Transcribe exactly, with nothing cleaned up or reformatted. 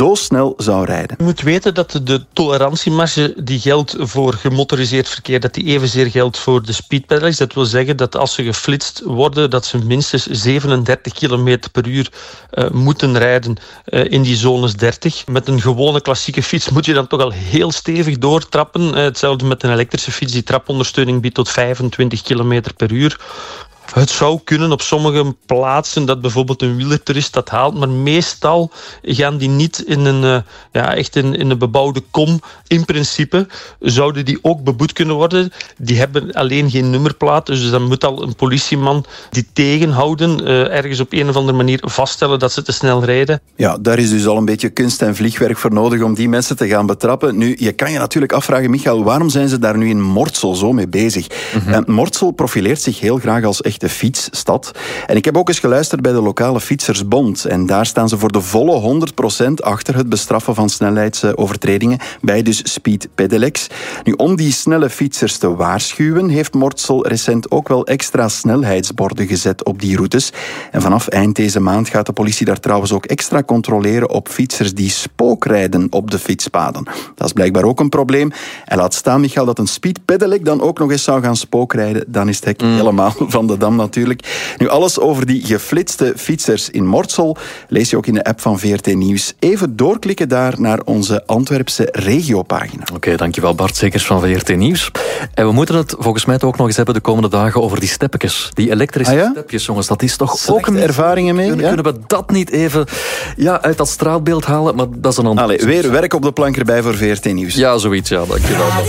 zo snel zou rijden. Je moet weten dat de tolerantiemarge die geldt voor gemotoriseerd verkeer, dat die evenzeer geldt voor de speedpedelecs. Dat wil zeggen dat als ze geflitst worden, dat ze minstens zevenendertig kilometer per uur uh, moeten rijden uh, in die zones dertig. Met een gewone klassieke fiets moet je dan toch al heel stevig doortrappen. Uh, hetzelfde met een elektrische fiets die trapondersteuning biedt tot vijfentwintig kilometer per uur. Het zou kunnen op sommige plaatsen dat bijvoorbeeld een wielertoerist dat haalt, maar meestal gaan die niet in een, uh, ja, echt in, in een bebouwde kom. In principe zouden die ook beboet kunnen worden. Die hebben alleen geen nummerplaat, dus dan moet al een politieman die tegenhouden, uh, ergens op een of andere manier vaststellen dat ze te snel rijden. Ja, daar is dus al een beetje kunst en vliegwerk voor nodig om die mensen te gaan betrappen. Nu, je kan je natuurlijk afvragen, Michael, waarom zijn ze daar nu in Mortsel zo mee bezig? Mm-hmm. En Mortsel profileert zich heel graag als echt de fietsstad. En ik heb ook eens geluisterd bij de lokale Fietsersbond. En daar staan ze voor de volle honderd procent achter het bestraffen van snelheidsovertredingen bij dus speed pedelecs. Nu, om die snelle fietsers te waarschuwen, heeft Mortsel recent ook wel extra snelheidsborden gezet op die routes. En vanaf eind deze maand gaat de politie daar trouwens ook extra controleren op fietsers die spookrijden op de fietspaden. Dat is blijkbaar ook een probleem. En laat staan, Michael, dat een speed pedelec dan ook nog eens zou gaan spookrijden, dan is het hek mm. helemaal van de dam natuurlijk. Nu, alles over die geflitste fietsers in Mortsel lees je ook in de app van V R T Nieuws. Even doorklikken daar naar onze Antwerpse regiopagina. Oké, okay, dankjewel Bart Zekers van V R T Nieuws. En we moeten het volgens mij ook nog eens hebben de komende dagen over die steppetjes. Die elektrische ah, ja? stepjes, jongens. Dat is toch Slechte ook een ervaringen mee? Kunnen, ja? kunnen we dat niet even ja, uit dat straatbeeld halen? Maar dat is een ander. Allee, weer werk op de plank erbij voor V R T Nieuws. Ja, zoiets. Ja, dankjewel.